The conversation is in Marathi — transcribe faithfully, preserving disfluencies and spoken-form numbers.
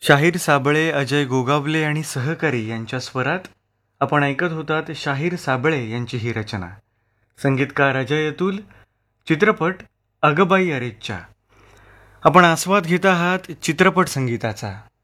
शाहीर साबळे, अजय गोगावले आणि सहकारी यांच्या स्वरात आपण ऐकत होतात शाहीर साबळे यांची ही रचना. संगीतकार अजय अतुल. चित्रपट अगबाई अरेच्चा. आपण आस्वाद घेत आहात चित्रपट संगीताचा.